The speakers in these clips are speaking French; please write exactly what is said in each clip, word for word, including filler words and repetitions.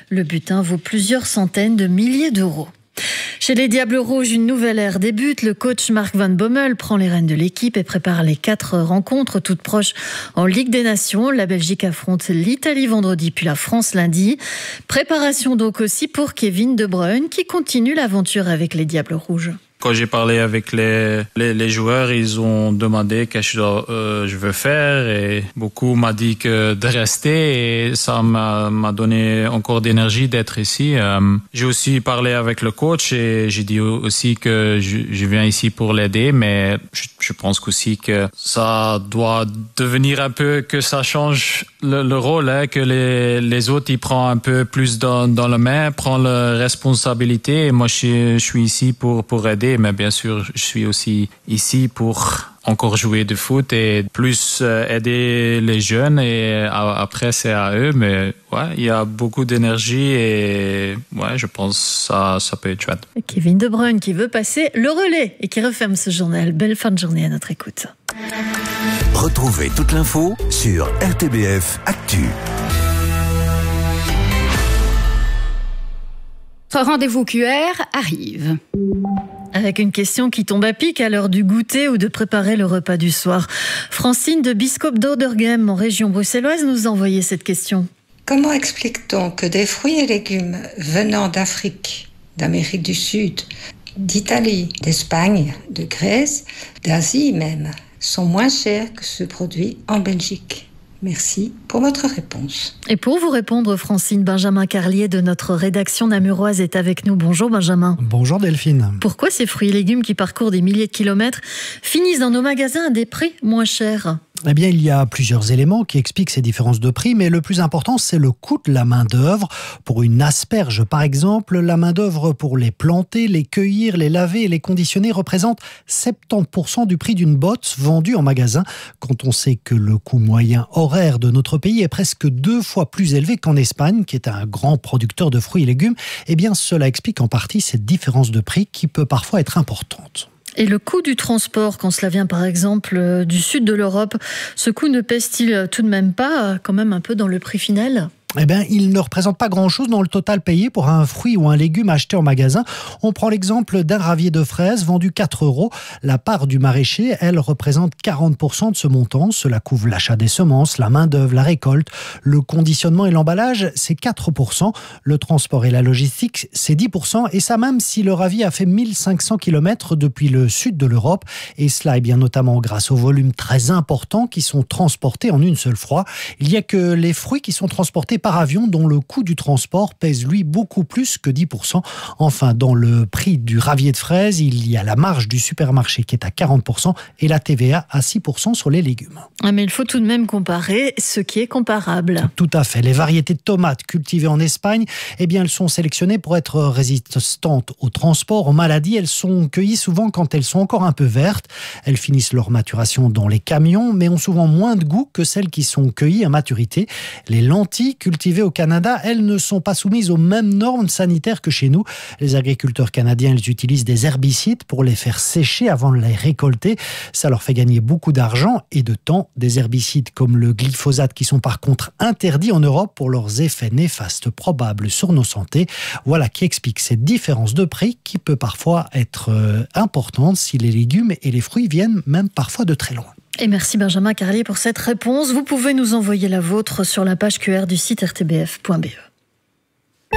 Le butin vaut plusieurs centaines de milliers d'euros. Chez les Diables Rouges, une nouvelle ère débute. Le coach Mark Van Bommel prend les rênes de l'équipe et prépare les quatre rencontres toutes proches en Ligue des Nations. La Belgique affronte l'Italie vendredi puis la France lundi. Préparation donc aussi pour Kevin De Bruyne qui continue l'aventure avec les Diables Rouges. Quand j'ai parlé avec les, les, les joueurs, ils ont demandé qu'est-ce que je, euh, je veux faire et beaucoup m'ont dit que de rester et ça m'a, m'a donné encore d'énergie d'être ici. Euh, j'ai aussi parlé avec le coach et j'ai dit aussi que je, je viens ici pour l'aider, mais je, je pense aussi que ça doit devenir un peu que ça change le, le rôle, hein, que les, les autres ils prennent un peu plus dans, dans la main, prennent la responsabilité et moi je, je suis ici pour, pour aider. Mais bien sûr, je suis aussi ici pour encore jouer de foot et plus aider les jeunes et après c'est à eux. Mais ouais, il y a beaucoup d'énergie et ouais, je pense que ça, ça peut être chouette. Kevin De Bruyne qui veut passer le relais et qui referme ce journal. Belle fin de journée à notre écoute. Retrouvez toute l'info sur R T B F Actu. Notre rendez-vous Q R arrive. Avec une question qui tombe à pic à l'heure du goûter ou de préparer le repas du soir. Francine de Biscop d'Oderghem, en région bruxelloise, nous a envoyé cette question. Comment explique-t-on que des fruits et légumes venant d'Afrique, d'Amérique du Sud, d'Italie, d'Espagne, de Grèce, d'Asie même, sont moins chers que ceux produits en Belgique ? Merci pour votre réponse. Et pour vous répondre, Francine, Benjamin Carlier de notre rédaction namuroise est avec nous. Bonjour Benjamin. Bonjour Delphine. Pourquoi ces fruits et légumes qui parcourent des milliers de kilomètres finissent dans nos magasins à des prix moins chers ? Eh bien, il y a plusieurs éléments qui expliquent ces différences de prix, mais le plus important, c'est le coût de la main-d'œuvre. Pour une asperge, par exemple, la main-d'œuvre pour les planter, les cueillir, les laver et les conditionner représente soixante-dix pour cent du prix d'une botte vendue en magasin. Quand on sait que le coût moyen horaire de notre pays est presque deux fois plus élevé qu'en Espagne, qui est un grand producteur de fruits et légumes, eh bien, cela explique en partie cette différence de prix qui peut parfois être importante. Et le coût du transport, quand cela vient par exemple du sud de l'Europe, ce coût ne pèse-t-il tout de même pas quand même un peu dans le prix final ? Eh bien, il ne représente pas grand-chose dans le total payé pour un fruit ou un légume acheté en magasin. On prend l'exemple d'un ravier de fraises vendu quatre euros. La part du maraîcher, elle, représente quarante pour cent de ce montant. Cela couvre l'achat des semences, la main-d'œuvre, la récolte. Le conditionnement et l'emballage, c'est quatre pour cent. Le transport et la logistique, c'est dix pour cent. Et ça même si le ravier a fait mille cinq cents kilomètres depuis le sud de l'Europe. Et cela est bien notamment grâce aux volumes très importants qui sont transportés en une seule fois. Il n'y a que les fruits qui sont transportés par avion dont le coût du transport pèse lui beaucoup plus que dix pour cent. Enfin, dans le prix du ravier de fraises, il y a la marge du supermarché qui est à quarante pour cent et la T V A à six pour cent sur les légumes. Ah, mais il faut tout de même comparer ce qui est comparable. Tout à fait. Les variétés de tomates cultivées en Espagne, eh bien, elles sont sélectionnées pour être résistantes au transport, aux maladies. Elles sont cueillies souvent quand elles sont encore un peu vertes. Elles finissent leur maturation dans les camions, mais ont souvent moins de goût que celles qui sont cueillies à maturité. Les lentilles cultivées au Canada, elles ne sont pas soumises aux mêmes normes sanitaires que chez nous. Les agriculteurs canadiens, ils utilisent des herbicides pour les faire sécher avant de les récolter. Ça leur fait gagner beaucoup d'argent et de temps. Des herbicides comme le glyphosate qui sont par contre interdits en Europe pour leurs effets néfastes probables sur nos santé. Voilà qui explique cette différence de prix qui peut parfois être euh, importante si les légumes et les fruits viennent même parfois de très loin. Et merci Benjamin Carlier pour cette réponse. Vous pouvez nous envoyer la vôtre sur la page Q R du site r t b f point b e.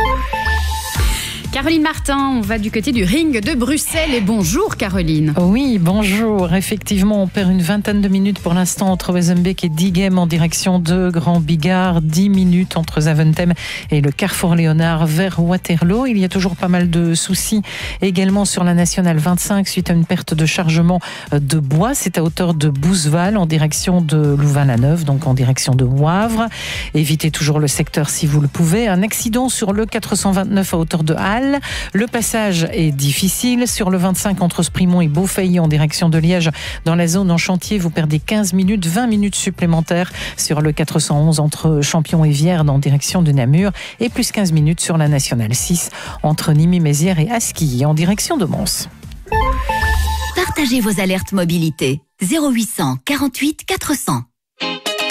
Caroline Martin, on va du côté du ring de Bruxelles. Et bonjour Caroline. Oui, bonjour. Effectivement, on perd une vingtaine de minutes pour l'instant entre Wezenbeek et Diegem en direction de Grand Bigard. dix minutes entre Zaventem et le Carrefour Léonard vers Waterloo. Il y a toujours pas mal de soucis également sur la nationale vingt-cinq suite à une perte de chargement de bois. C'est à hauteur de Bouzeval en direction de Louvain-la-Neuve, donc en direction de Wavre. Évitez toujours le secteur si vous le pouvez. Un accident sur le quatre cent vingt-neuf à hauteur de Halle. Le passage est difficile. Sur le vingt-cinq entre Sprimont et Beaufailly en direction de Liège, dans la zone en chantier, vous perdez quinze minutes, vingt minutes supplémentaires. Sur le quatre cent onze entre Champion et Vierne en direction de Namur et plus quinze minutes sur la nationale six entre Nîmes-Mézières et Asquilly en direction de Mons. Partagez vos alertes mobilité. zéro huit cents quarante-huit quatre cents.